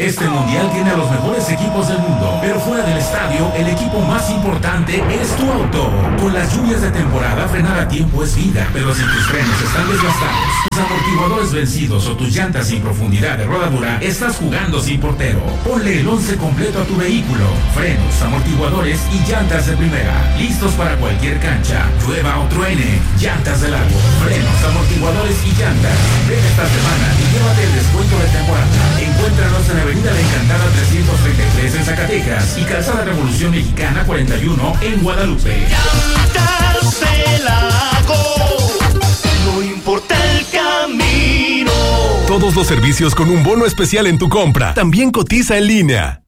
Este mundial tiene a los mejores equipos del mundo, pero fuera del estadio, el equipo más importante es tu auto. Con las lluvias de temporada, frenar a tiempo es vida, pero si tus frenos están desgastados, tus amortiguadores vencidos o tus llantas sin profundidad de rodadura, estás jugando sin portero. Ponle el 11 completo a tu vehículo. Frenos, amortiguadores y llantas de primera. Listos para cualquier cancha, llueva o truene. Llantas del lago, frenos, amortiguadores y llantas. Ven esta semana y llévate el descuento de temporada. Encuéntranos en Avenida La Encantada 333 en Zacatecas y Calzada Revolución Mexicana 41 en Guadalupe. Llantas del Lago, no importa el camino. Todos los servicios con un bono especial en tu compra. También cotiza en línea.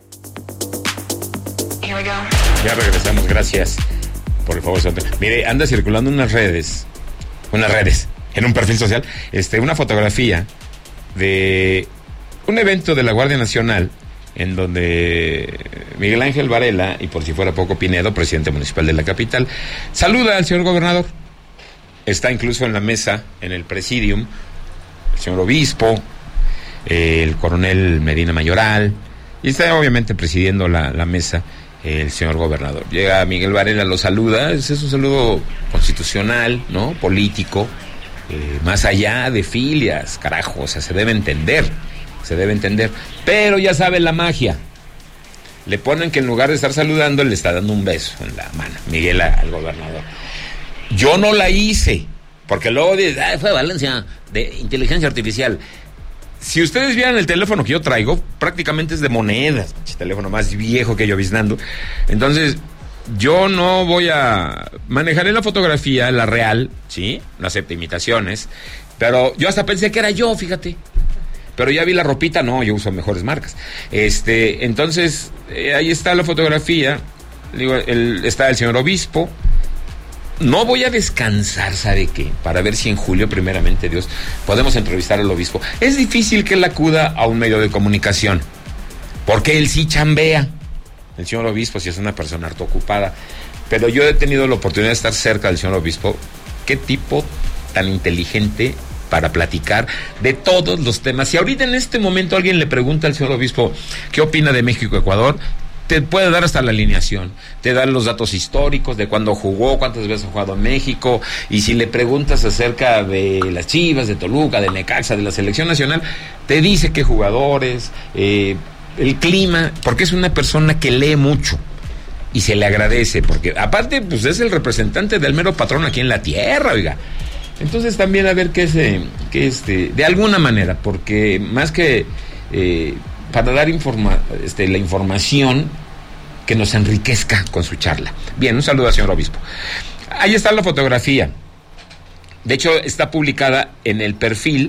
Ya regresamos, gracias por el favor. Mire, anda circulando unas redes, en un perfil social, una fotografía de un evento de la Guardia Nacional en donde Miguel Ángel Varela, y por si fuera poco Pinedo, presidente municipal de la capital, saluda al señor gobernador. Está incluso en la mesa, en el presidium, el señor obispo, el coronel Medina Mayoral, y está obviamente presidiendo la mesa el señor gobernador. Llega Miguel Varela, lo saluda, es un saludo constitucional, ¿no? Político, más allá de filias, carajo, o sea, se debe entender, pero ya sabe la magia. Le ponen que en lugar de estar saludando, le está dando un beso en la mano, Miguel al gobernador. Yo no la hice, porque luego fue Valencia, de inteligencia artificial. Si ustedes vieran el teléfono que yo traigo, prácticamente es de monedas, el teléfono más viejo que yo visitando. Entonces, yo no voy a... Manejaré la fotografía, la real, ¿sí? No acepto imitaciones, pero yo hasta pensé que era yo, fíjate. Pero ya vi la ropita, no, yo uso mejores marcas. Entonces, ahí está la fotografía, digo, está el señor obispo. No voy a descansar, ¿sabe qué? Para ver si en julio, primeramente Dios, podemos entrevistar al obispo. Es difícil que él acuda a un medio de comunicación, porque él sí chambea. El señor obispo sí es una persona harto ocupada, pero yo he tenido la oportunidad de estar cerca del señor obispo. Qué tipo tan inteligente para platicar de todos los temas. Si ahorita en este momento alguien le pregunta al señor obispo qué opina de México-Ecuador, te puede dar hasta la alineación, te da los datos históricos de cuándo jugó, cuántas veces ha jugado en México, y si le preguntas acerca de las Chivas, de Toluca, del Necaxa, de la selección nacional, te dice qué jugadores, el clima, porque es una persona que lee mucho y se le agradece, porque aparte pues es el representante del mero patrón aquí en la tierra, oiga. Entonces también a ver de alguna manera, porque más que para dar la información que nos enriquezca con su charla. Bien, un saludo al señor obispo. Ahí está la fotografía. De hecho, está publicada en el perfil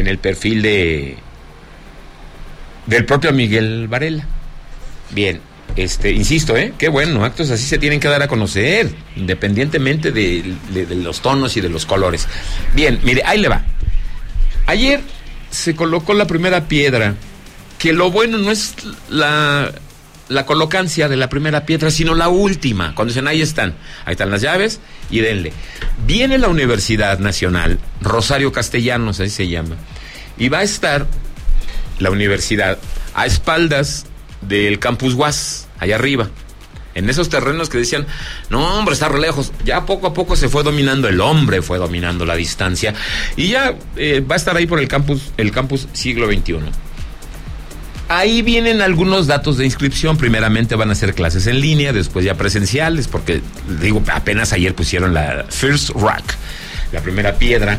del propio Miguel Varela. Bien, insisto, qué bueno, actos así se tienen que dar a conocer, independientemente de los tonos y de los colores. Bien, mire, ahí le va. Ayer se colocó la primera piedra, que lo bueno no es la colocancia de la primera piedra, sino la última, cuando dicen ahí están las llaves y denle. Viene la Universidad Nacional Rosario Castellanos, así se llama, y va a estar la universidad a espaldas del Campus UAS, allá arriba, en esos terrenos que decían, no hombre, está re lejos. Ya poco a poco se fue dominando, el hombre fue dominando la distancia, y ya va a estar ahí por el campus siglo XXI. Ahí vienen algunos datos de inscripción. Primeramente van a ser clases en línea, después ya presenciales, porque digo, apenas ayer pusieron la First Rock, la primera piedra.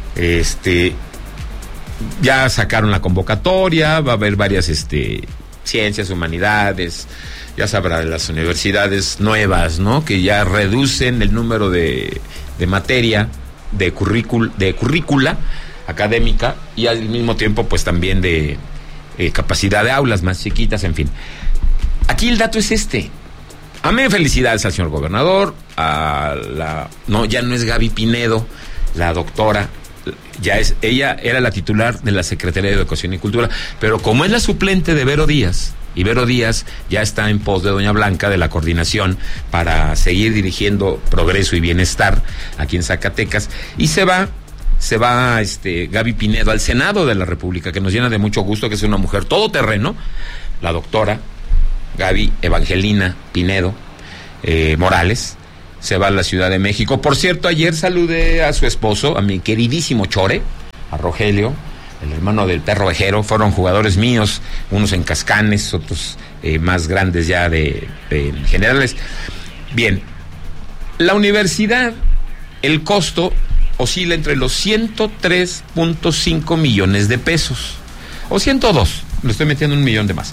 Ya sacaron la convocatoria, va a haber varias ciencias, humanidades, ya sabrá, de las universidades nuevas, ¿no? Que ya reducen el número de materia, de currícula académica, y al mismo tiempo pues también de capacidad de aulas más chiquitas, en fin. Aquí el dato es Amén, felicidades al señor gobernador, ya no es Gaby Pinedo, la doctora, ella era la titular de la Secretaría de Educación y Cultura, pero como es la suplente de Vero Díaz, y Vero Díaz ya está en pos de doña Blanca, de la coordinación para seguir dirigiendo progreso y bienestar aquí en Zacatecas, y se va se va Gaby Pinedo al Senado de la República, que nos llena de mucho gusto, que es una mujer todoterreno, la doctora Gaby Evangelina Pinedo Morales, se va a la Ciudad de México. Por cierto, ayer saludé a su esposo, a mi queridísimo Chore, a Rogelio, el hermano del perro vejero. Fueron jugadores míos, unos en Cascanes, otros más grandes ya de generales. Bien, la universidad, el costo oscila entre los 103.5 millones de pesos, o 102, le estoy metiendo un millón de más,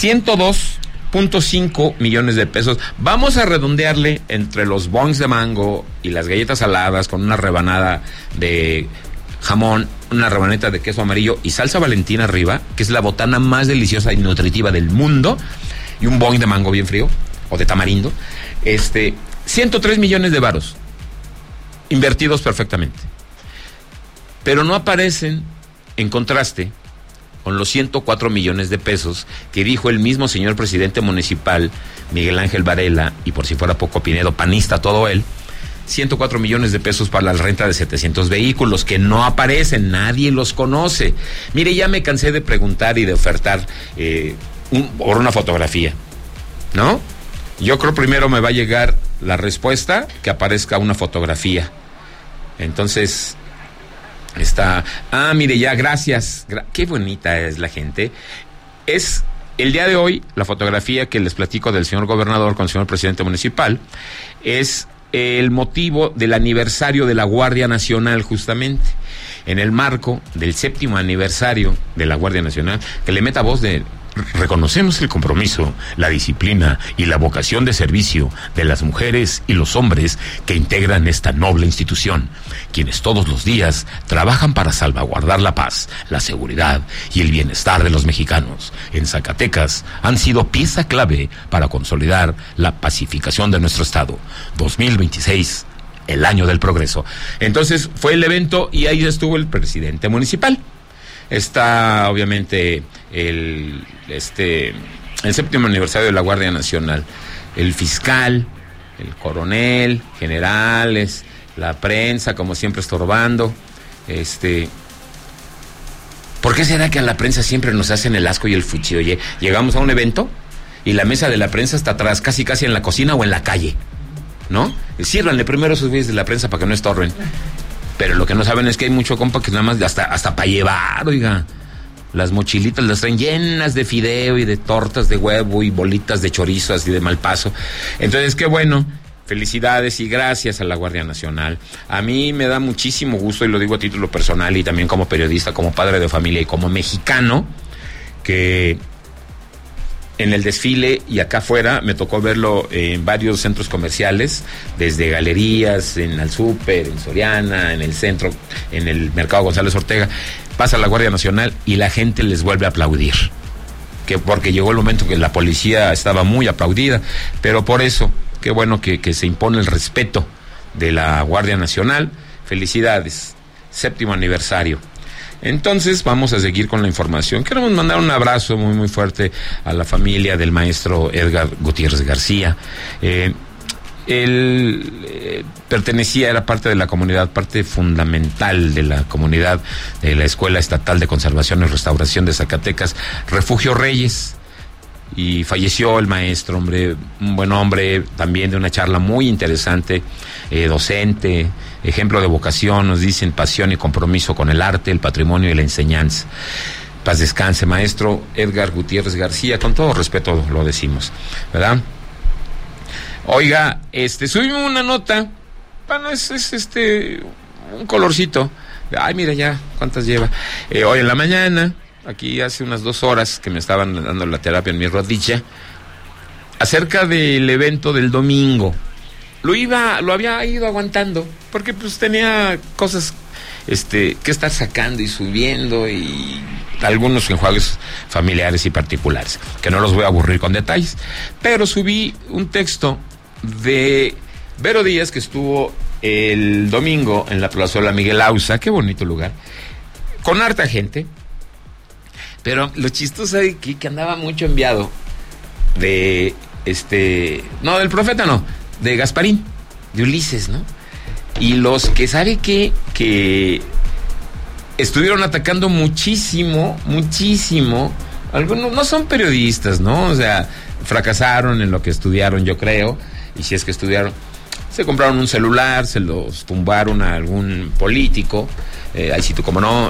102.5 millones de pesos. Vamos a redondearle entre los bongs de mango y las galletas saladas con una rebanada de jamón, una rebaneta de queso amarillo y salsa Valentina arriba, que es la botana más deliciosa y nutritiva del mundo, y un bong de mango bien frío, o de tamarindo, 103 millones de varos, invertidos perfectamente. Pero no aparecen en contraste con los 104 millones de pesos que dijo el mismo señor presidente municipal, Miguel Ángel Varela, y por si fuera poco Pinedo, panista todo él, 104 millones de pesos para la renta de 700 vehículos que no aparecen, nadie los conoce. Mire, ya me cansé de preguntar y de ofertar por una fotografía, ¿no? Yo creo primero me va a llegar la respuesta que aparezca una fotografía. Entonces, mire, ya, gracias. Qué bonita es la gente. Es el día de hoy, la fotografía que les platico del señor gobernador con el señor presidente municipal, es el motivo del aniversario de la Guardia Nacional, justamente. En el marco del 7º aniversario de la Guardia Nacional, que le meta voz de... Reconocemos el compromiso, la disciplina y la vocación de servicio de las mujeres y los hombres que integran esta noble institución, quienes todos los días trabajan para salvaguardar la paz, la seguridad y el bienestar de los mexicanos. En Zacatecas han sido pieza clave para consolidar la pacificación de nuestro estado. 2026, el año del progreso. Entonces fue el evento y ahí estuvo el presidente municipal. Está obviamente el 7º aniversario de la Guardia Nacional, el fiscal, el coronel, generales, la prensa, como siempre estorbando. ¿Por qué será que a la prensa siempre nos hacen el asco y el fuchi? Oye, llegamos a un evento y la mesa de la prensa está atrás, casi en la cocina o en la calle, ¿no? Sírvanle primero a sus güeyes de la prensa para que no estorben. Pero lo que no saben es que hay mucho compa que nada más hasta para llevar, oiga. Las mochilitas las traen llenas de fideo y de tortas de huevo y bolitas de chorizo así de mal paso. Entonces, qué bueno. Felicidades y gracias a la Guardia Nacional. A mí me da muchísimo gusto, y lo digo a título personal y también como periodista, como padre de familia y como mexicano, que en el desfile y acá afuera me tocó verlo en varios centros comerciales, desde galerías, en el súper, en Soriana, en el centro, en el Mercado González Ortega. Pasa la Guardia Nacional y la gente les vuelve a aplaudir, porque llegó el momento que la policía estaba muy aplaudida, pero por eso, qué bueno que se impone el respeto de la Guardia Nacional. Felicidades, 7º aniversario. Entonces vamos a seguir con la información. Queremos mandar un abrazo muy muy fuerte a la familia del maestro Edgar Gutiérrez García. Él era parte de la comunidad, parte fundamental de la comunidad de la Escuela Estatal de Conservación y Restauración de Zacatecas, Refugio Reyes. Y falleció el maestro, hombre, un buen hombre, también de una charla muy interesante, docente, ejemplo de vocación, nos dicen, pasión y compromiso con el arte, el patrimonio y la enseñanza. Paz descanse, maestro Edgar Gutiérrez García, con todo respeto lo decimos, ¿verdad? Oiga, subimos una nota, bueno, es un colorcito. Ay, mira ya, ¿cuántas lleva? Hoy en la mañana, aquí hace unas 2 horas que me estaban dando la terapia en mi rodilla, acerca del evento del domingo. Lo había ido aguantando, porque pues tenía cosas que estar sacando y subiendo, y algunos enjuagues familiares y particulares, que no los voy a aburrir con detalles, pero subí un texto de Vero Díaz, que estuvo el domingo en la plazuela Miguel Auza, qué bonito lugar, con harta gente. Pero lo chistoso es que andaba mucho enviado de no, del Profeta no, de Gasparín, de Ulises, ¿no? Y los que sabe que estuvieron atacando muchísimo. Algunos no son periodistas, ¿no? O sea, fracasaron en lo que estudiaron, yo creo. Y si es que estudiaron, se compraron un celular, se los tumbaron a algún político. Ahí sí, tú como no,